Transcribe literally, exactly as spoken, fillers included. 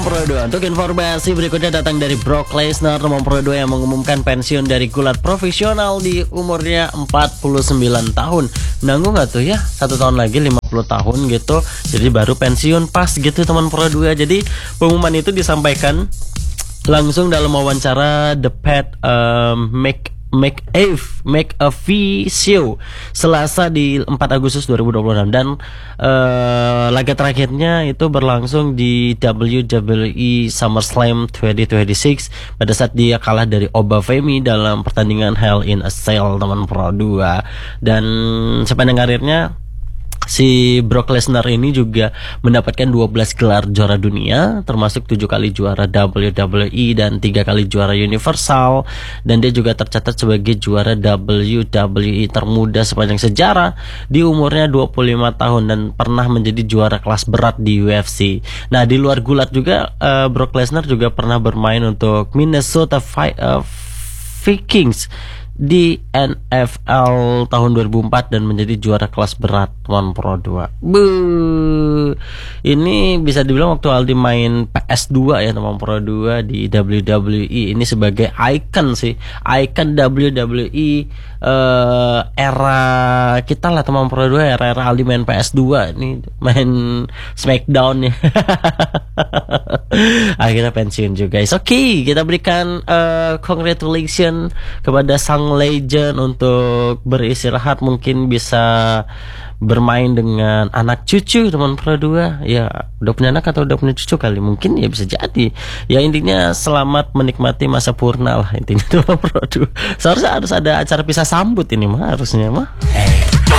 Pro dua. Untuk informasi berikutnya datang dari Brock Lesnar, teman Pro dua yang mengumumkan pensiun dari gulat profesional di umurnya empat puluh sembilan tahun. Nanggung gak tuh ya, satu tahun lagi lima puluh tahun gitu. Jadi baru pensiun pas gitu teman Pro dua. Jadi pengumuman itu disampaikan langsung dalam wawancara The Pat um, Make Make a Make a V Show Selasa di empat Agustus dua ribu dua puluh enam, dan uh, laga terakhirnya itu berlangsung di W W E SummerSlam dua ribu dua puluh enam pada saat dia kalah dari Obafemi dalam pertandingan Hell in a Cell teman Pro dua. Dan sepanjang karirnya si Brock Lesnar ini juga mendapatkan dua belas gelar juara dunia, termasuk tujuh kali juara W W E dan tiga kali juara Universal. Dan dia juga tercatat sebagai juara W W E termuda sepanjang sejarah di umurnya dua puluh lima tahun, dan pernah menjadi juara kelas berat di U F C. Nah, di luar gulat juga uh, Brock Lesnar juga pernah bermain untuk Minnesota Vi- uh, Vikings di N F L tahun dua ribu empat dan menjadi juara kelas berat teman Pro dua. Buh. Ini bisa dibilang waktu Aldi main P S dua ya teman Pro dua di W W E, ini sebagai icon sih, icon W W E uh, era kita lah teman Pro dua, era-era Aldi main P S dua, ini main Smackdown ya. Akhirnya pensiun juga guys. Oke, okay, kita berikan uh, congratulations kepada sang legend untuk beristirahat, mungkin bisa bermain dengan anak cucu teman Pro dua. Ya, udah punya anak atau udah punya cucu kali, mungkin ya bisa jadi. Ya intinya selamat menikmati masa purna lah intinya teman Pro dua. Seharusnya harus ada acara pisah sambut ini mah harusnya mah.